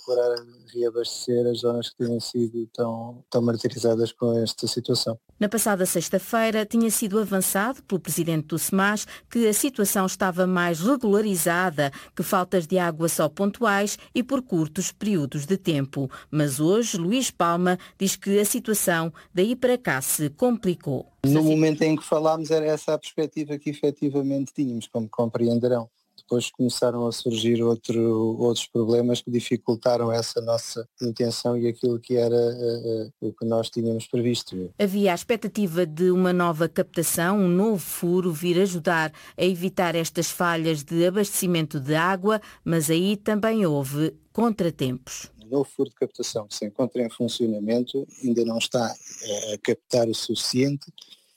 declarar reabastecer as zonas que tenham sido tão martirizadas com esta situação. Na passada sexta-feira tinha sido avançado pelo presidente do SEMAS que a situação estava mais regularizada que faltas de água só pontuais e por curtos períodos de tempo. Mas hoje Luís Palma diz que a situação daí para cá se complicou. No momento em que falámos era essa a perspectiva que efetivamente tínhamos, como compreenderão. Depois começaram a surgir outros problemas que dificultaram essa nossa intenção e aquilo que era o que nós tínhamos previsto. Havia a expectativa de uma nova captação, um novo furo vir ajudar a evitar estas falhas de abastecimento de água, mas aí também houve contratempos. O novo furo de captação que se encontra em funcionamento ainda não está a captar o suficiente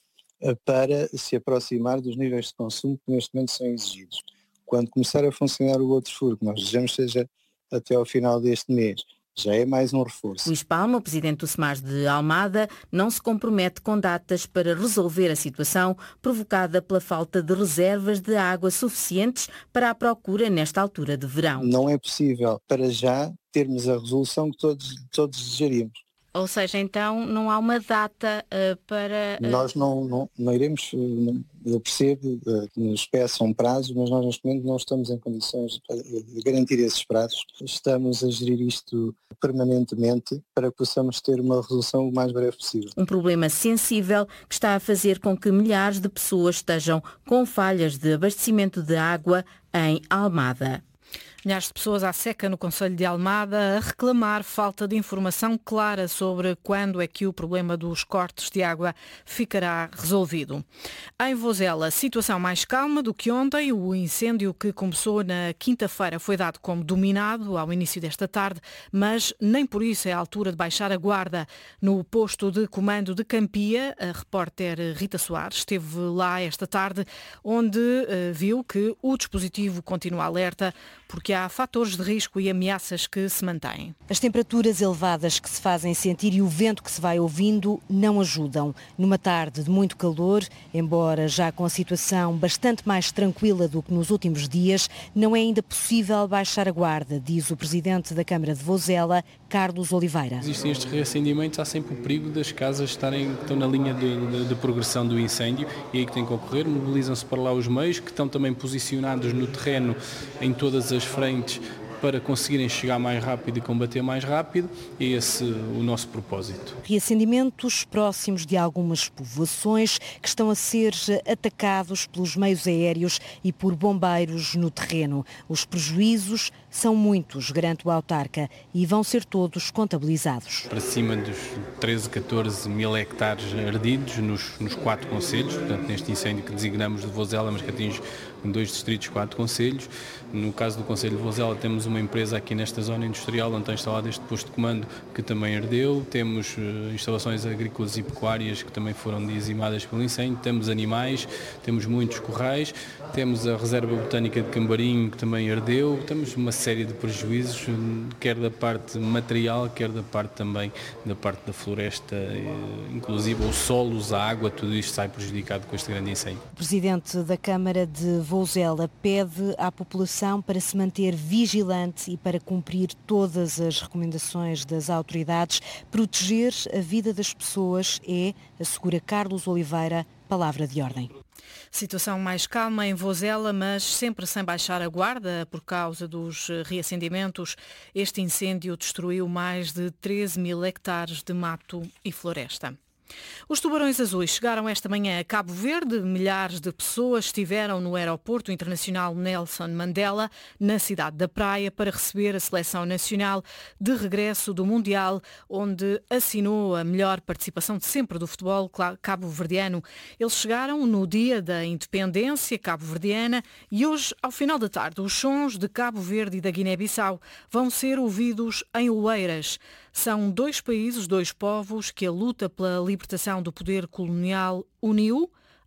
para se aproximar dos níveis de consumo que neste momento são exigidos. Quando começar a funcionar o outro furo, que nós desejamos seja até ao final deste mês, já é mais um reforço. Luís Palma, o presidente do SEMAS de Almada, não se compromete com datas para resolver a situação provocada pela falta de reservas de água suficientes para a procura nesta altura de verão. Não é possível, para já, termos a resolução que todos desejaríamos. Ou seja, então não há uma data para... Nós não iremos, eu percebo que nos peçam prazos, mas nós neste momento não estamos em condições de garantir esses prazos. Estamos a gerir isto permanentemente para que possamos ter uma resolução o mais breve possível. Um problema sensível que está a fazer com que milhares de pessoas estejam com falhas de abastecimento de água em Almada. Milhares de pessoas à seca no concelho de Almada a reclamar falta de informação clara sobre quando é que o problema dos cortes de água ficará resolvido. Em Vozela, situação mais calma do que ontem. O incêndio que começou na quinta-feira foi dado como dominado ao início desta tarde, mas nem por isso é a altura de baixar a guarda. No posto de comando de Campia, a repórter Rita Soares esteve lá esta tarde, onde viu que o dispositivo continua alerta porque há fatores de risco e ameaças que se mantêm. As temperaturas elevadas que se fazem sentir e o vento que se vai ouvindo não ajudam. Numa tarde de muito calor, embora já com a situação bastante mais tranquila do que nos últimos dias, não é ainda possível baixar a guarda, diz o presidente da Câmara de Vozela, Carlos Oliveira. Existem estes reacendimentos, há sempre o perigo das casas estão na linha de progressão do incêndio e aí que tem que ocorrer, mobilizam-se para lá os meios que estão também posicionados no terreno em todas as frentes para conseguirem chegar mais rápido e combater mais rápido, é esse o nosso propósito. Reacendimentos próximos de algumas povoações que estão a ser atacados pelos meios aéreos e por bombeiros no terreno. Os prejuízos são muitos, garante o autarca, e vão ser todos contabilizados. Para cima dos 13, 14 mil hectares ardidos nos 4 concelhos, portanto neste incêndio que designamos de Vozela, mas que atinge 2 distritos, 4 concelhos. No caso do concelho de Vozela temos uma empresa aqui nesta zona industrial onde está instalado este posto de comando que também ardeu, temos instalações agrícolas e pecuárias que também foram dizimadas pelo incêndio, temos animais, temos muitos corrais, temos a reserva botânica de Cambarim que também ardeu, temos uma série de prejuízos, quer da parte material, quer da parte também da parte da floresta, inclusive os solos, a água, tudo isto sai prejudicado com este grande incêndio. O presidente da Câmara de Vozela pede à população para se manter vigilante e para cumprir todas as recomendações das autoridades. Proteger a vida das pessoas é, assegura Carlos Oliveira, palavra de ordem. Situação mais calma em Vozela, mas sempre sem baixar a guarda por causa dos reacendimentos. Este incêndio destruiu mais de 13 mil hectares de mato e floresta. Os tubarões azuis chegaram esta manhã a Cabo Verde. Milhares de pessoas estiveram no aeroporto internacional Nelson Mandela, na cidade da Praia, para receber a seleção nacional de regresso do Mundial, onde assinou a melhor participação de sempre do futebol cabo-verdiano. Eles chegaram no dia da independência cabo-verdiana e hoje, ao final da tarde, os sons de Cabo Verde e da Guiné-Bissau vão ser ouvidos em Oeiras. São 2 países, 2 povos que a luta pela libertação do poder colonial uniu.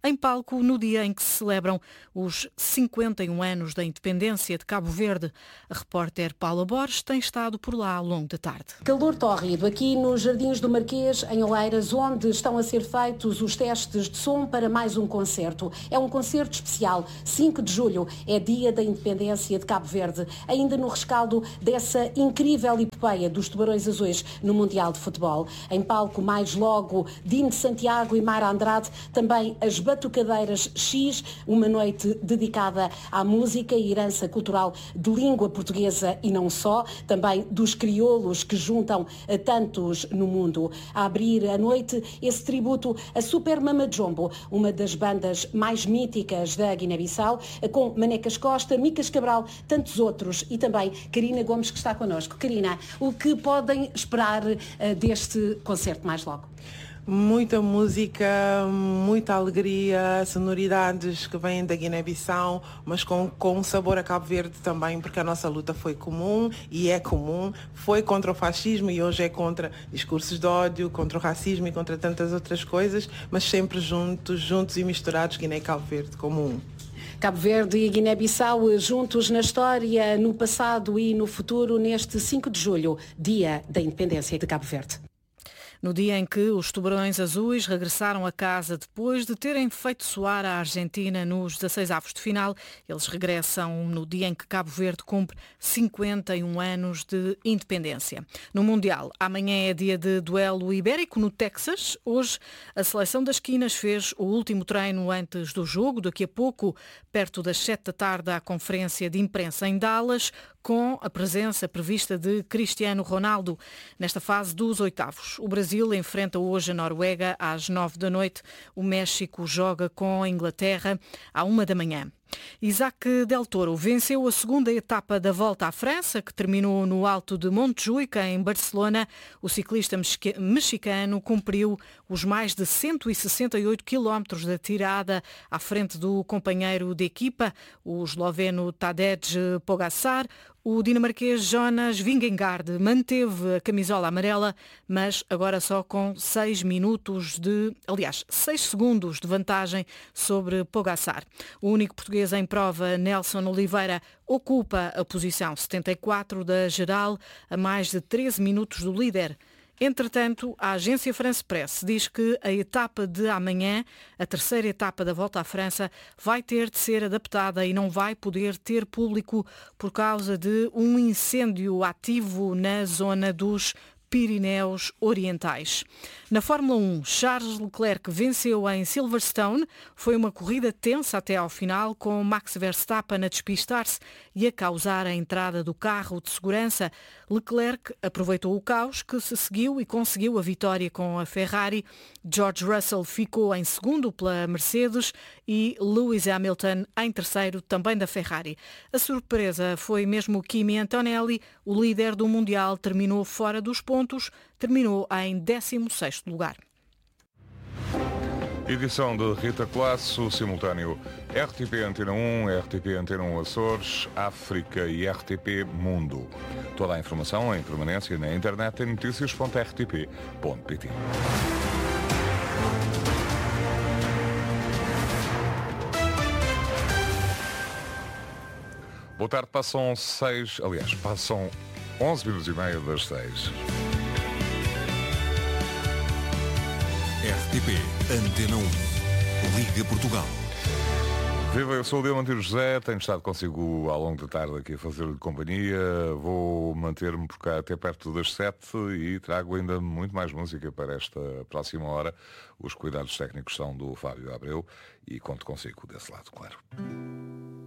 em palco no dia em que se celebram os 51 anos da independência de Cabo Verde. A repórter Paula Borges tem estado por lá ao longo da tarde. Calor tórrido aqui nos Jardins do Marquês, em Oeiras, onde estão a ser feitos os testes de som para mais um concerto. É um concerto especial. 5 de julho é dia da independência de Cabo Verde, ainda no rescaldo dessa incrível epopeia dos Tubarões Azuis no Mundial de Futebol. Em palco, mais logo, Dino de Santiago e Mara Andrade, também as Batucadeiras X, uma noite dedicada à música e herança cultural de língua portuguesa e não só, também dos crioulos que juntam a tantos no mundo. A abrir a noite, esse tributo a Super Mama Jumbo, uma das bandas mais míticas da Guiné-Bissau, com Manecas Costa, Micas Cabral, tantos outros, e também Karina Gomes, que está connosco. Karina, o que podem esperar deste concerto mais logo? Muita música, muita alegria, sonoridades que vêm da Guiné-Bissau, mas com sabor a Cabo Verde também, porque a nossa luta foi comum e é comum. Foi contra o fascismo e hoje é contra discursos de ódio, contra o racismo e contra tantas outras coisas, mas sempre juntos e misturados, Guiné e Cabo Verde como um. Cabo Verde e Guiné-Bissau juntos na história, no passado e no futuro, neste 5 de julho, dia da independência de Cabo Verde. No dia em que os Tubarões Azuis regressaram a casa depois de terem feito soar a Argentina nos 16avos de final, eles regressam no dia em que Cabo Verde cumpre 51 anos de independência. No Mundial, amanhã é dia de duelo ibérico no Texas. Hoje, a seleção das Quinas fez o último treino antes do jogo. Daqui a pouco, perto das 7 da tarde, há conferência de imprensa em Dallas, com a presença prevista de Cristiano Ronaldo nesta fase dos oitavos. O Brasil enfrenta hoje a Noruega às 9 da noite. O México joga com a Inglaterra à 1 da manhã. Isaac Del Toro venceu a segunda etapa da Volta à França, que terminou no Alto de Montjuic, em Barcelona. O ciclista mexicano cumpriu os mais de 168 quilómetros da tirada à frente do companheiro de equipa, o esloveno Tadej Pogačar. O dinamarquês Jonas Vingegaard manteve a camisola amarela, mas agora só com 6 segundos de vantagem sobre Pogačar. O único português em prova, Nelson Oliveira, ocupa a posição 74 da geral, a mais de 13 minutos do líder. Entretanto, a agência France Press diz que a etapa de amanhã, a terceira etapa da Volta à França, vai ter de ser adaptada e não vai poder ter público por causa de um incêndio ativo na zona dos Pirineus Orientais. Na Fórmula 1, Charles Leclerc venceu em Silverstone. Foi uma corrida tensa até ao final, com Max Verstappen a despistar-se e a causar a entrada do carro de segurança. Leclerc aproveitou o caos que se seguiu e conseguiu a vitória com a Ferrari. George Russell ficou em segundo pela Mercedes e Lewis Hamilton em terceiro, também da Ferrari. A surpresa foi mesmo Kimi Antonelli, o líder do Mundial, terminou fora dos pontos, terminou em 16º lugar. Edição de Rita Colasso, simultâneo RTP Antena 1, RTP Antena 1 Açores, África e RTP Mundo. Toda a informação em permanência na internet em noticias.rtp.pt. Boa tarde, passam 11 minutos e meio das 6. RTP Antena 1, Liga Portugal. Viva, eu sou o Diamantino José, tenho estado consigo ao longo da tarde aqui a fazer-lhe companhia. Vou manter-me por cá até perto das 7 e trago ainda muito mais música para esta próxima hora. Os cuidados técnicos são do Fábio Abreu e conto consigo desse lado, claro.